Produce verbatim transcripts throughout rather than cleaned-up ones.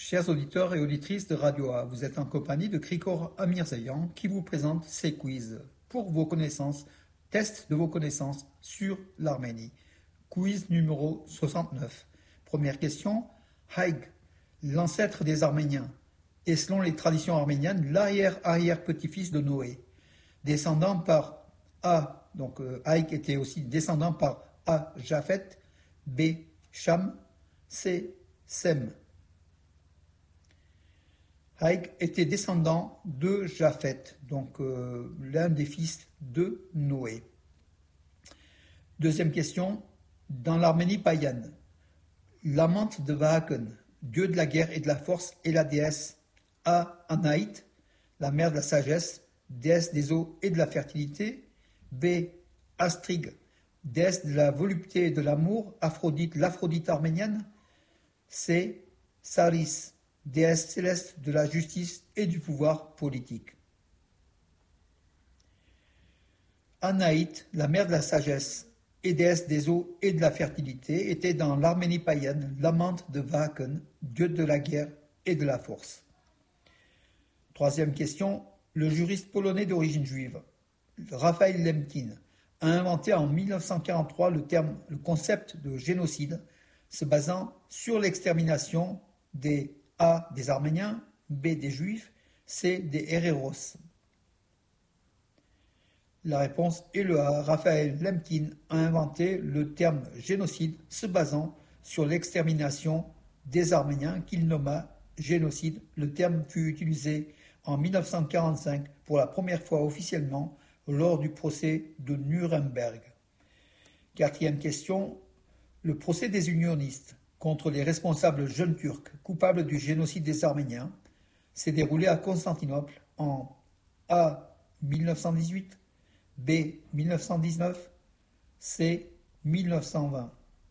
Chers auditeurs et auditrices de Radio A, vous êtes en compagnie de Krikor Amirzayan qui vous présente ses quiz pour vos connaissances, test de vos connaissances sur l'Arménie. Quiz numéro soixante-neuf. Première question, Haïg, l'ancêtre des Arméniens, est selon les traditions arméniennes l'arrière-arrière-petit-fils de Noé, descendant par A, donc euh, Haïg était aussi descendant par A, Japhet, B, Cham, C, Sem. Haïg était descendant de Japhet, donc euh, l'un des fils de Noé. Deuxième question, dans l'Arménie païenne, l'amante de Vahaken, dieu de la guerre et de la force, est la déesse A. Anaït, la mère de la sagesse, déesse des eaux et de la fertilité, B. Astrig, déesse de la volupté et de l'amour, Aphrodite, l'Aphrodite arménienne, C. Saris, déesse céleste de la justice et du pouvoir politique. Anaït, la mère de la sagesse et déesse des eaux et de la fertilité, était dans l'Arménie païenne l'amante de Vahaken, dieu de la guerre et de la force. Troisième question, le juriste polonais d'origine juive, Raphaël Lemkin, a inventé en mille neuf cent quarante-trois le terme, le concept de génocide, se basant sur l'extermination des A. des Arméniens, B. des Juifs, C. des Héréros. La réponse est le A. Raphaël Lemkin a inventé le terme génocide se basant sur l'extermination des Arméniens qu'il nomma génocide. Le terme fut utilisé en mille neuf cent quarante-cinq pour la première fois officiellement lors du procès de Nuremberg. Quatrième question, le procès des unionistes contre les responsables jeunes turcs coupables du génocide des Arméniens s'est déroulé à Constantinople en A. mille neuf cent dix-huit, B. mille neuf cent dix-neuf, C. mille neuf cent vingt.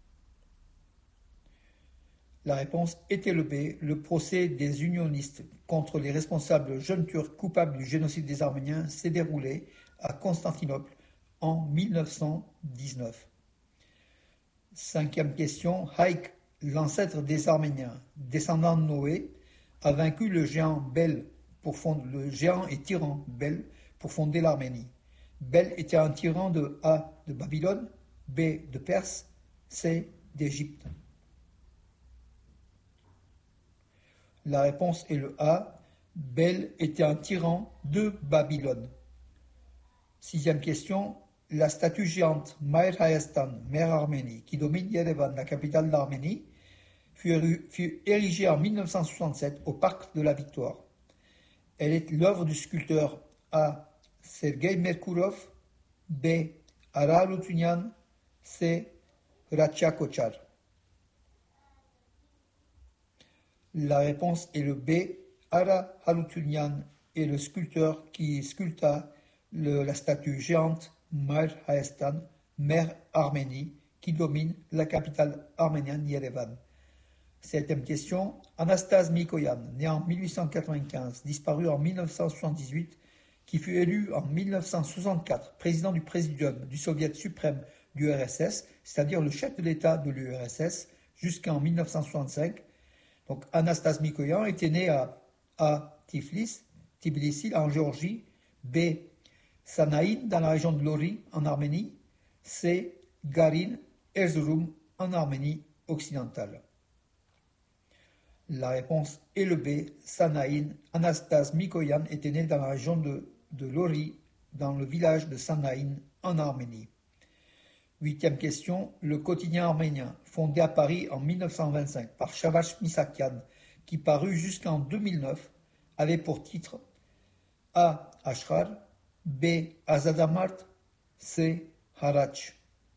La réponse était le B. Le procès des unionistes contre les responsables jeunes turcs coupables du génocide des Arméniens s'est déroulé à Constantinople en mille neuf cent dix-neuf. Cinquième question, Haïk, l'ancêtre des Arméniens, descendant de Noé, a vaincu le géant Bel pour fonder le géant et tyran Bel pour fonder l'Arménie. Bel était un tyran de A. de Babylone, B. de Perse, C. d'Égypte. La réponse est le A. Bel était un tyran de Babylone. Sixième question. La statue géante Maïr Hayastan, mère Arménie, qui domine Yerevan, la capitale d'Arménie, fut, fut érigée en mille neuf cent soixante-sept au parc de la Victoire. Elle est l'œuvre du sculpteur A. Sergei Merkurov, B. Ara Haroutunian, C. Hratia Kochar. La réponse est le B. Ara Haroutunian est le sculpteur qui sculpta le, la statue géante Maïr Hayastan, mère Arménie, qui domine la capitale arménienne Yerevan. Septième question. Anastase Mikoyan, né en mille huit cent quatre-vingt-quinze, disparu en mille neuf cent soixante-dix-huit, qui fut élu en mille neuf cent soixante-quatre président du Présidium du Soviet suprême du R S S, c'est-à-dire le chef de l'État de l'U R S S, jusqu'en mille neuf cent soixante-cinq. Donc Anastase Mikoyan était né à A. Tiflis, Tbilissi en Géorgie, B. Sanaïn dans la région de Lori en Arménie, C. Garin, Erzurum en Arménie occidentale. La réponse est le B. Sanaïn. Anastase Mikoyan était né dans la région de, de Lori, dans le village de Sanaïn en Arménie. Huitième question. Le quotidien arménien, fondé à Paris en mille neuf cent vingt-cinq par Shavash Missakian, qui parut jusqu'en deux mille neuf, avait pour titre A. Ashrar, B. Azadamart, C. Harach.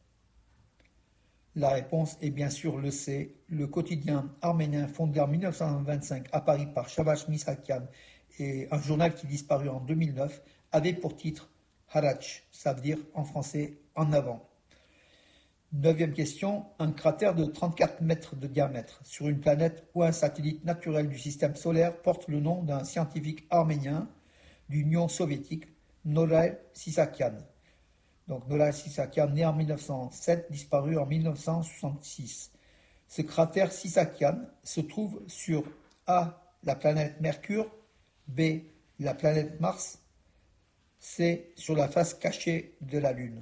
La réponse est bien sûr le C. Le quotidien arménien fondé en mille neuf cent vingt-cinq à Paris par Shavash Missakian et un journal qui disparut en deux mille neuf avait pour titre Harach, ça veut dire en français en avant. Neuvième question. Un cratère de trente-quatre mètres de diamètre sur une planète ou un satellite naturel du système solaire porte le nom d'un scientifique arménien d'Union soviétique, Noray Sissakian. Donc Noray Sissakian, né en mille neuf cent sept, disparu en mille neuf cent soixante-six. Ce cratère Sissakian se trouve sur A. La planète Mercure. B. La planète Mars. C. Sur la face cachée de la Lune.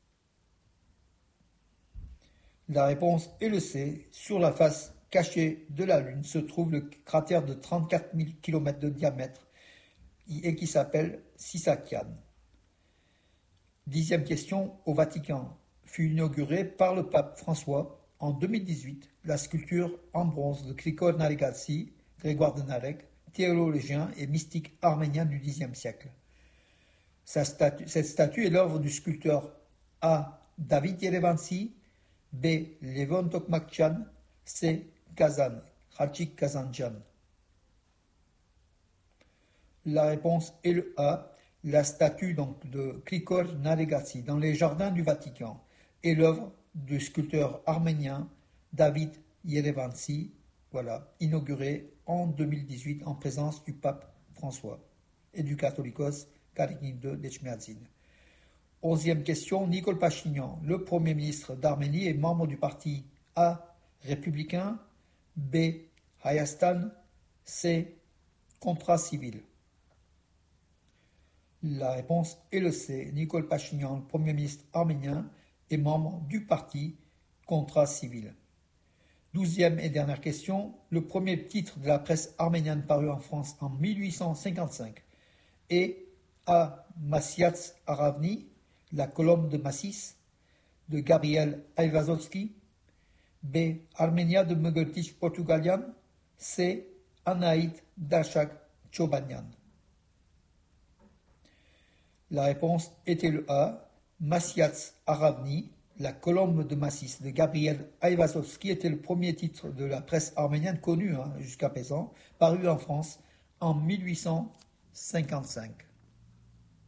La réponse est le C. Sur la face cachée de la Lune se trouve le cratère de trente-quatre mille kilomètres de diamètre et qui s'appelle Sisakian. Dixième question. Au Vatican fut inaugurée par le pape François en deux mille dix-huit la sculpture en bronze de Grigore Narigatsi, Grégoire de Narek, théologien et mystique arménien du Xe siècle. Sa statue, cette statue est l'œuvre du sculpteur A. David Yerevansi, B. Levon Tokmakyan, C. Kazan, Khachik Kazanjan. La réponse est le A. La statue donc, de Grigore Narigatsi dans les jardins du Vatican est l'œuvre du sculpteur arménien David Yerevansi, voilà, inaugurée en deux mille dix-huit en présence du pape François et du catholicos Karim deux d'Echmiadzin. Onzième question. Nikol Pachinian, le Premier ministre d'Arménie, est membre du parti A. Républicain, B. Hayastan, C. Contrat civil. La réponse est le C. Nikol Pachinian, le Premier ministre arménien, est membre du parti Contrat civil. Douzième et dernière question. Le premier titre de la presse arménienne paru en France en mille huit cent cinquante-cinq est A. Massiats Aravni, la colombe de Massis, de Gabriel Ayvazovski, B. Armenia de Mogotich Portugalian, C. Anaïd Dashak Chobanian. La réponse était le A. Massiats Aravni, la colombe de Massis de Gabriel Ayvazovski était le premier titre de la presse arménienne connu hein, jusqu'à présent, paru en France en mille huit cent cinquante-cinq.